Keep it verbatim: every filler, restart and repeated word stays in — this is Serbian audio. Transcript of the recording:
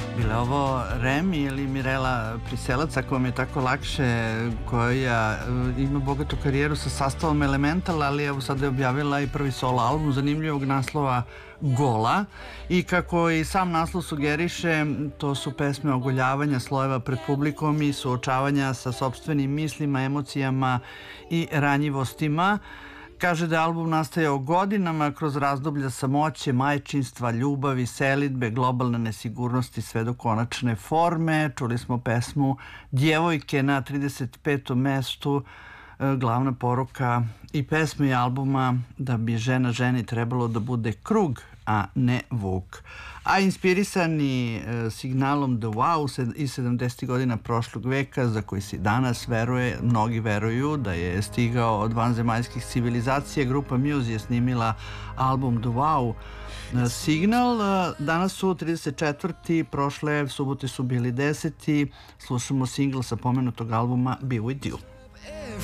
Bila ovo Remi ili Mirela Priselac, ako vam je tako lakše, koja ima bogatu karijeru sa sastavom Elemental, ali evo sada je objavila i prvi solo album zanimljivog naslova Gola, i kako i sam naslov sugeriše, to su pesme ogoljavanja slojeva pred publikom i suočavanja sa sopstvenim mislima, emocijama i ranjivostima. Kaže da je album nastajao godinama kroz razdoblja samoće, majčinstva, ljubavi, selidbe, globalne nesigurnosti, sve do konačne forme. Čuli smo pesmu Djevojke na trideset petom mestu. Glavna poruka i pesme i albuma da bi žena ženi trebalo da bude krug, a ne vuk. A inspirisani signalom The Wow iz sedamdesetih godina prošlog veka, za koji se danas veruje, mnogi veruju da je stigao od vanzemaljskih civilizacija, grupa Muse je snimila album The Wow Signal. Danas su trideset četvrti prošle subote su bili deseti. Slušamo singl sa pomenutog albuma Be With You.